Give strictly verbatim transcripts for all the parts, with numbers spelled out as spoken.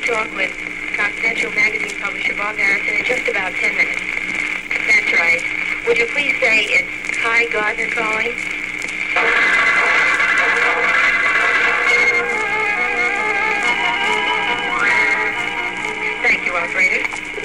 talk with Confidential magazine publisher Bob Harrison in just about ten minutes. That's right. Would you please say it's Hi Gardner calling? Thank you, operator.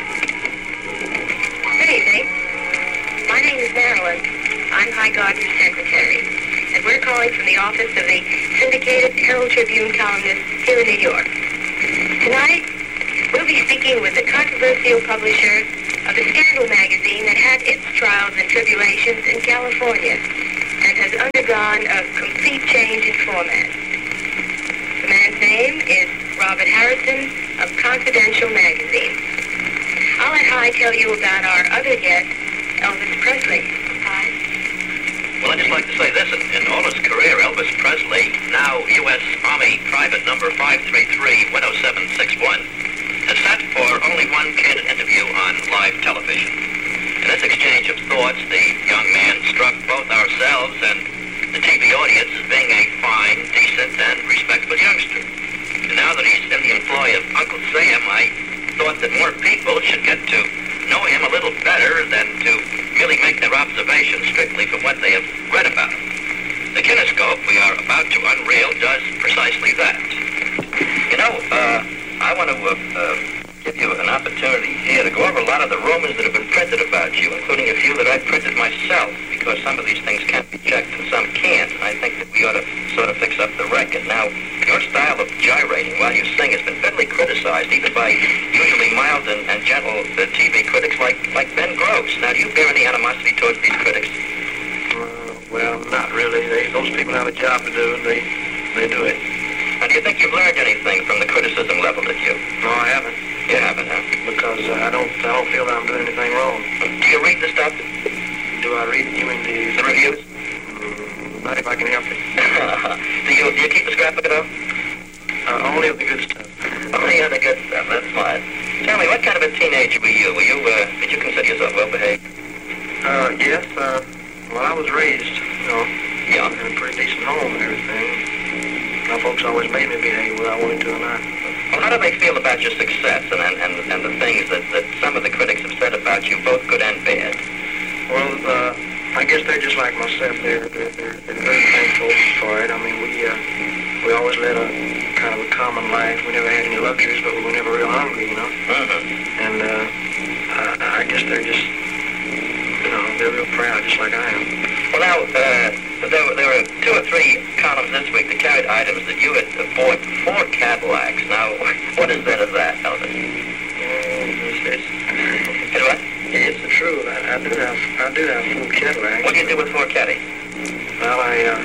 Good evening. My name is Marilyn. I'm Hi Gardner's secretary, and we're calling from the office of the syndicated Herald Tribune columnist here in New York. Tonight, we'll be speaking with the controversial publisher of the Scandal magazine that had its trials and tribulations in California and has undergone a complete change in format. The man's name is Robert Harrison of Confidential magazine. I'll let Hi tell you about our other guest, Elvis Presley. Hi. Well, I'd just like to say this. In, in all his career, Elvis Presley, now U S Army Private Number five three three, one oh seven six one, has sat for only one candid interview on live television. In this exchange of thoughts, the young man struck both ourselves and the T V audience as being a fine, decent, and respectable youngster. And now that he's in the employ of Uncle Sam, I thought that more people should get to know him a little better than to merely make their observations strictly from what they have read about him. The kinescope we are about to unveil does precisely that. You know, uh, I want to uh, uh, give you an opportunity here to go over a lot of the rumors that have been printed about you, including a few that I printed myself, because some of these things can't be checked and some can't, and I think that we ought to sort of fix up the record. Now, your style of gyrating while you sing has been bitterly criticized, even by usually mild and, and gentle uh, T V critics like, like Ben Gross. Now, do you bear any animosity towards these critics? Uh, well, not really. They, those people have a job to do, and they, they do it. Now, do you think you've learned anything from the criticism leveled at you? No, I haven't. You haven't, huh? Because uh, I don't I don't feel that I'm doing anything wrong. Do you read the stuff? Do I read, you mean the... The reviews? Mm, not if I can help it. do, you, do you keep a scrapbook at all? Uh, only of the good stuff. Only of the good stuff, that's smart. Tell me, what kind of a teenager were you? Were you, uh, did you consider yourself well-behaved? Uh, yes, uh, well, I was raised, you know, yeah. in a pretty decent home and everything. My folks always made me behave whether I wanted to or not. Well, how do they feel about your success and, and, and the things that, that some of the critics have said about you, both good and bad? Well, uh, I guess they're just like myself. They're, they're, they're, they're very thankful for it. I mean, we, uh, we always led a kind of a common life. We never had any luxuries, but we were never real hungry, you know? Mm-hmm. And, uh, I, I guess they're just, you know, they're real proud, just like I am. Well, now, uh, there were, there were two or three columns this week that carried items that you had bought four Cadillacs. Now, what is that of that, Elvis? Uh, it's, Is what? it's the truth. I, I do have, I do have four Cadillacs. What do you do with four Caddies? Well, I, uh,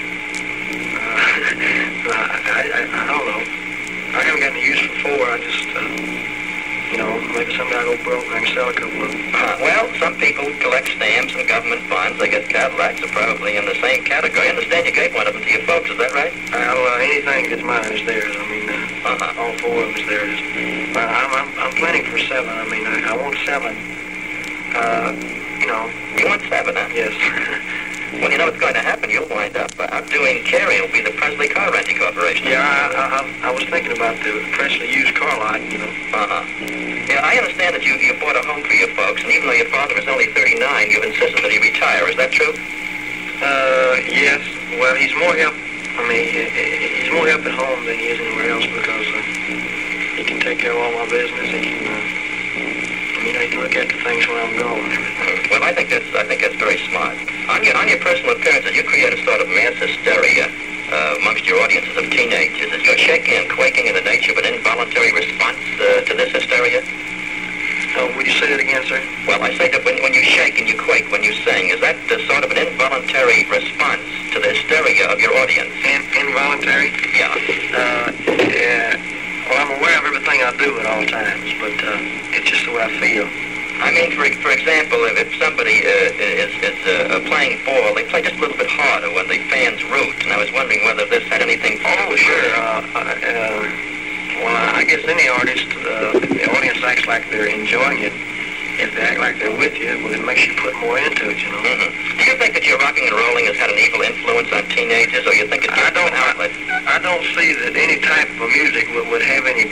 uh I, I, I don't know. I haven't got any use for four. I just, uh, you know, maybe someday I go broke and I can sell a couple of them. Uh, well, some people collect stamps and government bonds. I guess Cadillacs are probably in the same category. I understand you gave one of them to your folks. Is that right? Well, uh, anything that's mine is theirs. I mean, uh, uh-huh. all four of them is theirs. But I'm, I'm, I'm planning for seven. I mean, I, I want seven. Uh, you know. You want seven, huh? Yes. Well, you know what's going to happen. You'll wind up uh, outdoing Carey. It'll be the Presley Car Renting Corporation. Yeah, I, I, I was thinking about the Presley used car lot, you know. Uh-huh. Yeah, I understand that you, you bought a home for your folks, and even though your father is only thirty-nine, you've insisted that he retire. Is that true? Uh, yes. Well, he's more help, I mean, he, he's more help at home than he is anywhere else because uh, he can take care of all my business. He can, uh, you know, he can look after things when I'm gone and everything. Well, I think that's I think that's very smart. On your on your personal appearances, you create a sort of mass hysteria uh, amongst your audiences of teenagers. Is your shaking and quaking in the nature of an involuntary response uh, to this hysteria? Uh, would you say that again, sir? Well, I say that when when you shake and you quake when you sing, is that uh, sort of an involuntary response to the hysteria of your audience? In, involuntary? Yeah. Uh, yeah. Well, I'm aware of everything I do at all times, but uh, it's just the way I feel. I mean, for for example, if, if somebody uh, is, is uh, playing ball, they play just a little bit harder when the fans root, and I was wondering whether this had anything to do Oh, with sure. it. Uh, uh, well, I guess any artist, uh, if the audience acts like they're enjoying it, if they act like they're with you, well, it makes you put more into it, you know. Mm-hmm. Do you think that your rocking and rolling has had an evil influence on teenagers, or you think it gives I don't, them an outlet? I, I don't see that any type of music would, would have any bad influence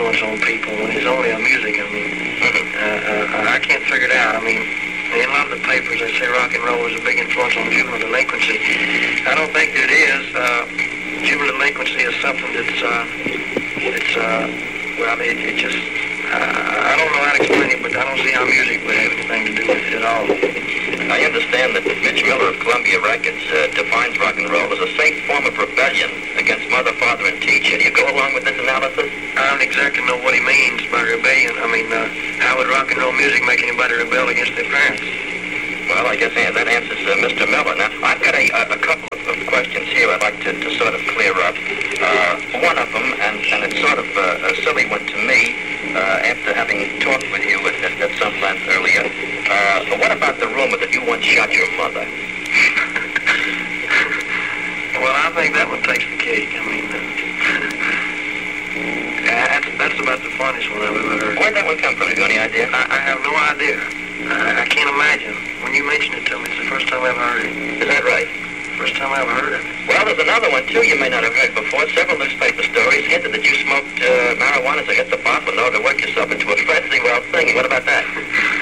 influence on people when it's only on music. I mean, uh, uh, I can't figure it out. I mean, in a lot of the papers they say rock and roll is a big influence on juvenile delinquency. I don't think that it is. Uh, juvenile delinquency is something that's, uh, it's, uh, well, it, it just, uh, I don't know how to explain it, but I don't see how music would have anything to do with it at all. I understand that Mitch Miller of Columbia Records uh, defines rock and roll as a safe form of rebellion against mother, father, and teacher. Do you go along with this analysis? I don't exactly know what he means by rebellion. I mean, uh, how would rock and roll music make anybody rebel against their parents? Well, I guess yeah, that answers uh, Mister Miller. Now, I've got a, a, a couple of, of questions here I'd like to, to sort of clear up. Uh, one of them, and, and it's sort of uh, a silly one to me, uh, after having talked with you at, at, at some length earlier. Uh, but what about the rumor that you once shot your mother? Well, I think that one takes the cake. I mean, uh, that's, that's about the funniest one I've ever heard. Where'd that one come from? Have you any idea? I, I have no idea. I, I can't imagine. When you mentioned it to me, it's the first time I ever heard it. Is that right? First time I ever heard it. Well, there's another one, too, you may not have heard before. Several newspaper stories hinted that you smoked uh, marijuana to hit the bottle in order to work yourself into a frenzy while singing. What about that?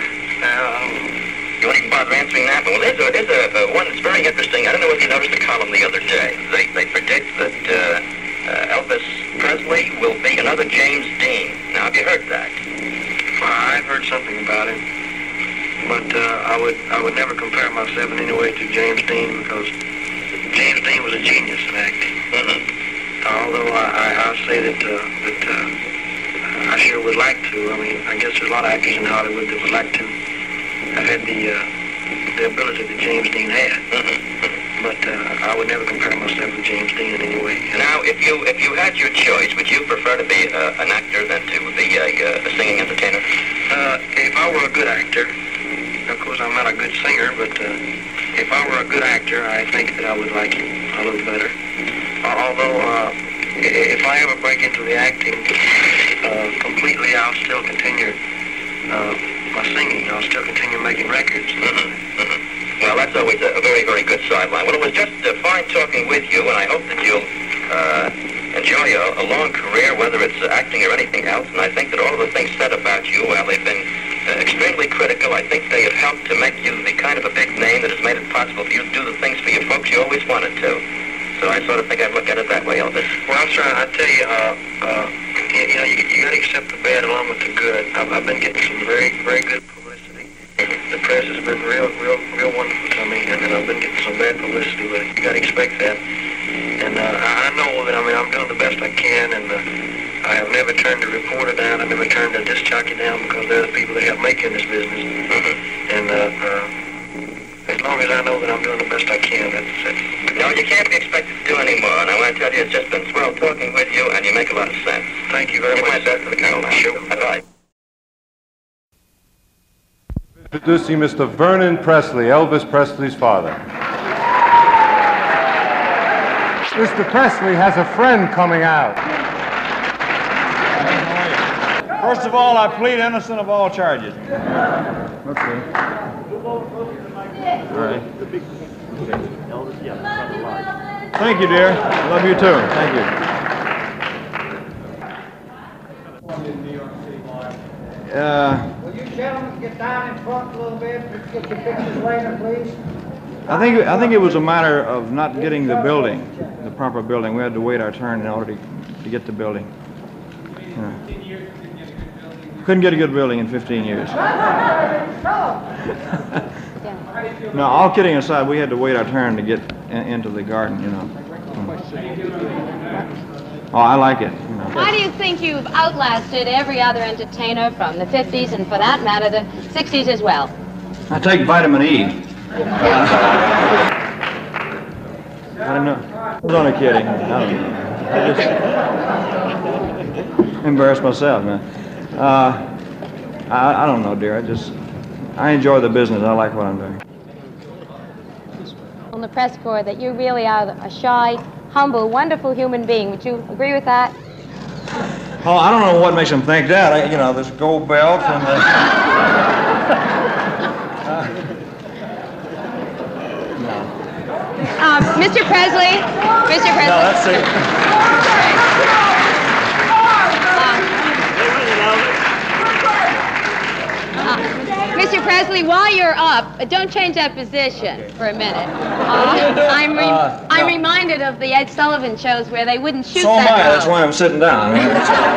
Um, You won't even bother answering that one. Well, there's, a, there's a, uh, one that's very interesting. I don't know if you noticed the column the other day. They, they predict that uh, uh, Elvis Presley will be another James Dean. Now, have you heard that? I've heard something about it. But uh, I would I would never compare myself in any way to James Dean because James Dean was a genius in acting. Mm-hmm. Although I, I, I'll say that, uh, that uh, I sure would like to. I mean, I guess there's a lot of actors in Hollywood that would like to have had the, uh, the ability that James Dean had. Mm-hmm. But uh, I would never compare myself with James Dean in any way. Now, if you if you had your choice, would you prefer to be uh, an actor than to be a, uh, a singing entertainer? Uh, if I were a good actor, of course I'm not a good singer, but uh, if I were a good actor, I think that I would like it a little better. Uh, although, uh, if I ever break into the acting uh, completely, I'll still continue uh, my singing. I'll still continue making records. Mm-hmm. Mm-hmm. Well, that's always a, a very, very good sideline. Well, it was just uh, fine talking with you, and I hope that you'll uh, enjoy a, a long career, whether it's uh, acting or anything else. And I think that all of the things said about you, well, they've been uh, extremely critical. I think they have helped to make you the kind of a big name that has made it possible for you to do the things for your folks you always wanted to. So I sort of think I'd look at it that way, Elvis. Well, I'm sorry, I tell you, uh, uh, you, you know, you, you got to accept the bad along with the good. I've, I've been getting some very, very good publicity. The press has been real, real, real wonderful to me, and, and I've been getting some bad publicity, but you got to expect that. And uh, I know that, I mean, I'm doing the best I can, and uh, I have never turned a reporter down. I've never turned a disc jockey down because they're the people that help make in this business. Mm-hmm. And uh, uh, as long as I know that I'm doing the best I can, that's it. No, you can't be expected to do any more, and I want to tell you it's just been swell talking with you, and you make a lot of sense. Thank you very Give my much. best to the Colonel. Sure. Bye-bye. Introducing Mister Vernon Presley, Elvis Presley's father. Mister Presley has a friend coming out. First of all, I plead innocent of all charges. Okay. All right. Thank you, dear. Love you too. Thank you. Uh, Will you gentlemen get down in front a little bit and get your pictures later, please? I think I think it was a matter of not getting the building, the proper building. We had to wait our turn in order to, to get the building. Yeah. Couldn't get a good building in fifteen years. No, all kidding aside, we had to wait our turn to get in, into the garden, you know. Oh, I like it. You know. Why do you think you've outlasted every other entertainer from the fifties and, for that matter, the sixties as well? I take vitamin E. I don't know. I was only kidding. I don't know. I just embarrassed myself, man. Uh, I, I don't know, dear. I just, I enjoy the business. I like what I'm doing. On the press corps that you really are a shy, humble, wonderful human being. Would you agree with that? Oh, I don't know what makes them think that. I, you know, this gold belt and the... Um, Mister Presley, Mister Presley. No, that's it. Uh, Presley, while you're up, uh, don't change that position for a minute. Uh, I'm, re- Uh, I'm no. reminded of the Ed Sullivan shows where they wouldn't shoot So am that I. low. That's why I'm sitting down. Are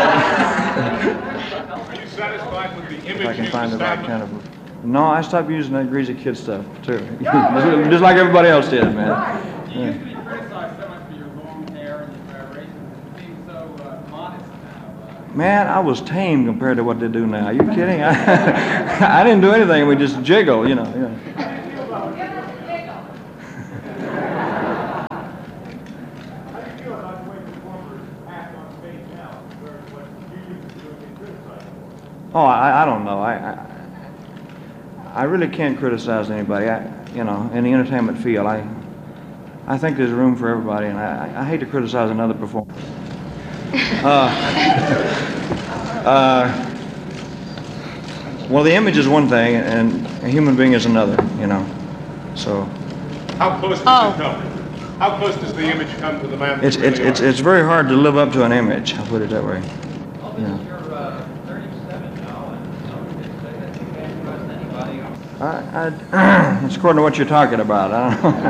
you satisfied with the If image I can you've find the right established? kind of. No, I stopped using that greasy kid stuff too. just, just like everybody else did, man. You used to be criticized so much for your long hair and your gyrations. It seems so uh, modest now. Man, I was tame compared to what they do now. Are you kidding? I, I didn't do anything. We just jiggle, you know. You know. Oh, I, I don't know. I, I I really can't criticize anybody. I, you know, in the entertainment field, I I think there's room for everybody, and I, I hate to criticize another performer. Uh, uh, well, the image is one thing, and a human being is another. You know, so How close does Oh. it come? How close does the image come to the man? that it's you it's really it's are? it's very hard to live up to an image. I'll put it that way. Yeah. You're uh, thirty-seven now, and nobody can say that you can't trust anybody. I, I, it's according to what you're talking about. I don't know.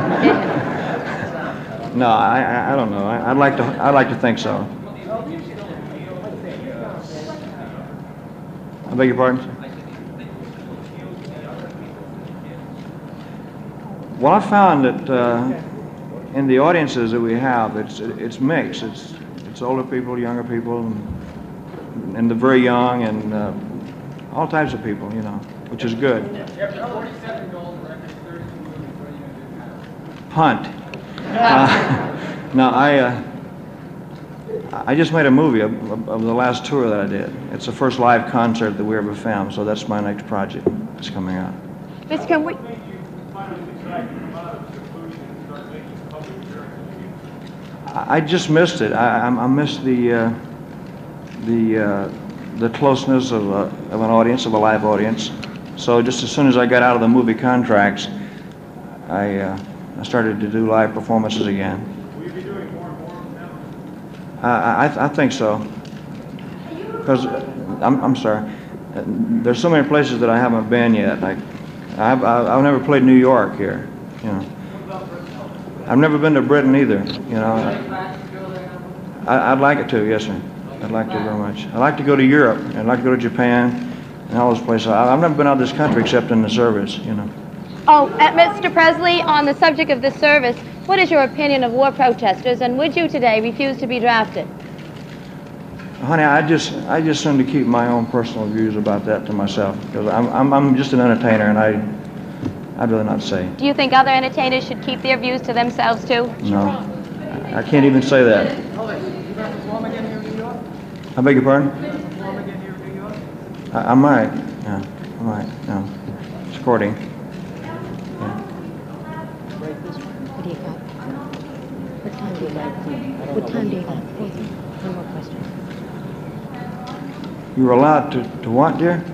No, I, I, I don't know. I, I'd like to. I'd like to think so. I beg your pardon? Well, I found that uh, in the audiences that we have, it's it's mixed. It's it's older people, younger people, and, and the very young, and uh, all types of people. You know, which is good. After forty-seven gold records, thirty-two movies, what are you going to do now? Hunt. Uh, no, I uh, I just made a movie of, of, of the last tour that I did. It's the first live concert that we ever filmed, so that's my next project that's coming out. Mister Can we... I, I just missed it. I, I, I missed the uh, the uh, the closeness of a, of an audience, of a live audience. So just as soon as I got out of the movie contracts, I uh, I started to do live performances again. Will you be doing more and more now? I, I, I think so. Because, I'm, I'm sorry, Uh, there's so many places that I haven't been yet. Like, I've, I've I've never played New York here, you know. I've never been to Britain either, you know. I, I'd like it to, yes, sir. I'd like to very much. I'd like to go to Europe. I'd like to go to Japan and all those places. I, I've never been out of this country except in the service, you know. Oh, uh, Mister Presley, on the subject of this service, what is your opinion of war protesters, and would you today refuse to be drafted? Honey, I just I just seem to keep my own personal views about that to myself because I'm, I'm I'm just an entertainer, and I I'd rather not say. Do you think other entertainers should keep their views to themselves, too? No, I, I can't even say that. I beg your pardon? I, I might. Yeah, I might. Yeah, it's courting. Yeah. What do you got? What time do you like? What time do you like? One more question. You were allowed to to what, dear?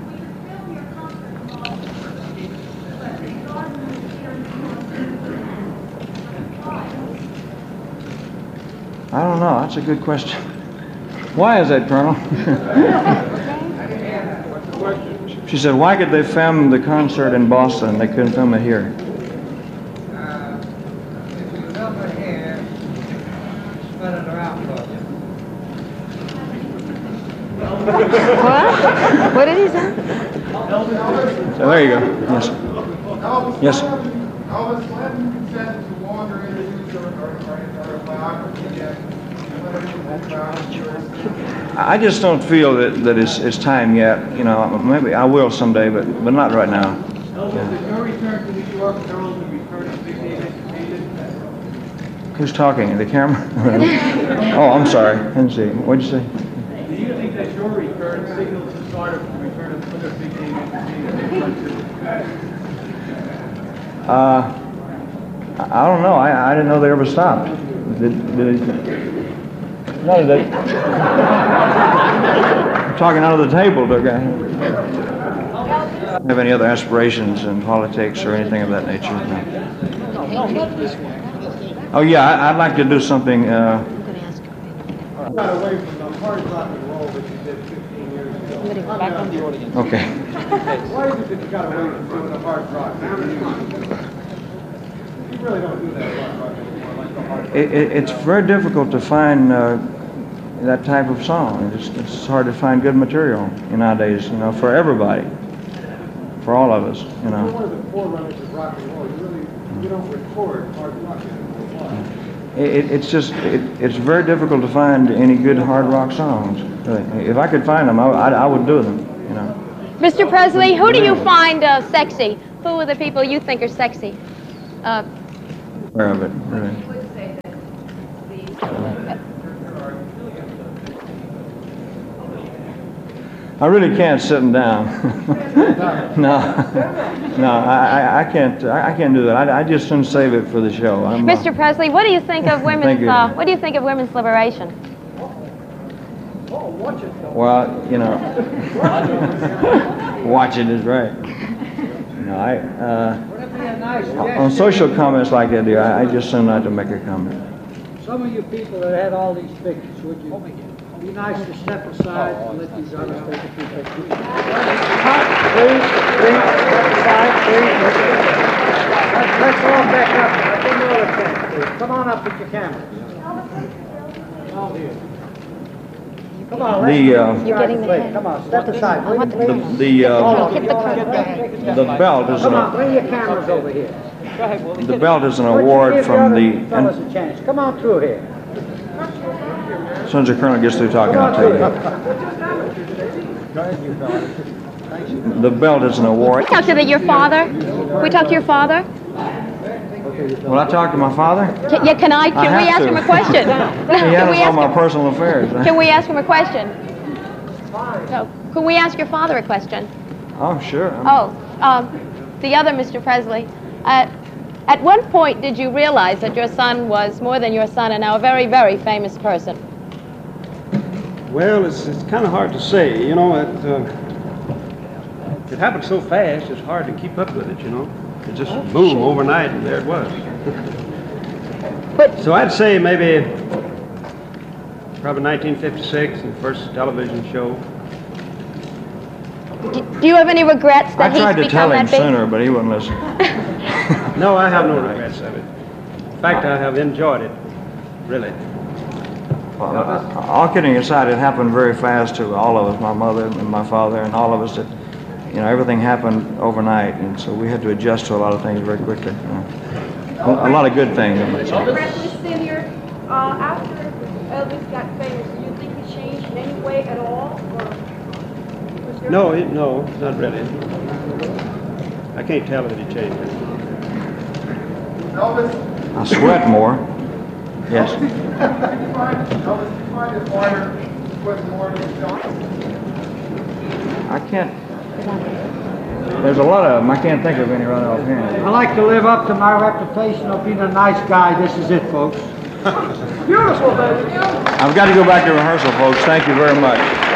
I don't know. That's a good question. Why is that, Colonel? She said, why could they film the concert in Boston and they couldn't film it here? What? What did he say? So there you go. Yes. Yes. Elvis, when consented to longer interviews or, or, or, or a biography yet? I just don't feel that, that it's, it's time yet. You know, maybe I will someday, but but not right now. Elvis, Yeah. is your return to New York heralded the return of Big Dave Entertainment? Who's talking? The camera? Oh, I'm sorry. I didn't see. What'd you say? Do you think that your return signals the start of the return of other Big Dave Entertainment? Uh, I I don't know. I, I didn't know they ever stopped. Did, did it, no, they, I'm talking under the table, okay? Have any other aspirations in politics or anything of that nature? No. Oh yeah, I, I'd like to do something. Uh, got away from the hard rock and roll that you did fifteen years ago. Okay. Why is it that you got away from doing the hard rock? You really don't do that hard rock anymore, like the hard rock. It, it, it's very difficult to find uh, that type of song. It's, it's hard to find good material nowadays, you know, for everybody, for all of us, you You're know. one of the forerunners of rock and roll. You really, you don't record hard rock anymore. Why? It, it, it's just, it, it's very difficult to find any good hard rock songs. Really. If I could find them, I, I, I would do them, you know. Mister Presley, who do you find uh, sexy? Who are the people you think are sexy? Uh, Aware of it, really. I really can't sit them down. no, no, I, I, I can't. I, I can't do that. I, I just soon save it for the show. I'm, Mister uh, Presley, what do you think of Thank women's? you. Uh, what do you think of women's liberation? Well, you know, watch it is right. No, I. Uh, on social comments like that, dear, I, I just soon not to make a comment. Some of you people that had all these pictures, would you be nice to step aside and let these others take a few pictures? Please, please, step aside, please. Let's, let's all back up. Let's do more of that, please. Come on up with your camera. All here. Come on, let's The, uh, You're getting the please. head. Come on, step aside, I want please. the The the, uh, Get the the belt is Come on, an bring your cameras over here. the belt is an Would you award give from the the. other fellas a chance. Come on through here. As soon as the colonel gets through talking, I'll tell you. The belt is an award. Talk to the, your father. Can we talk to your father? Will I talk to my father? Can, yeah, can I? Can I we have ask to. him a question? He Can we handles all ask my him, personal affairs. Can we ask him a question? No. Can we ask your father a question? Oh, sure. I'm- Oh, um, the other Mister Presley. Uh, at one point, did you realize that your son was more than your son and now a very, very famous person? Well, it's, it's kind of hard to say. You know, it, uh, it happened so fast, it's hard to keep up with it, you know. It just boom, overnight, and there it was. But So I'd say maybe probably nineteen fifty-six, the first television show. do, do you have any regrets I that he's tried to tell become him that big? sooner, but he wouldn't listen. No, I have no regrets of it. In fact, I have enjoyed it, really. Well, uh, all kidding aside, it happened very fast to all of us, my mother and my father and all of us. That, you know, everything happened overnight, and so we had to adjust to a lot of things very quickly. You know. a, a lot of good things. I'm gonna say. Presley Senior, uh, after Elvis got famous, do you think he changed in any way at all? Or was there No, it, no, not really. I can't tell that he changed it. Elvis, I sweat more. Yes. Elvis, do you find his wider sweat more than John? I can't. There's a lot of them. I can't think of any right offhand. I like to live up to my reputation of being a nice guy. This is it, folks. Beautiful, baby. I've got to go back to rehearsal, folks. Thank you very much.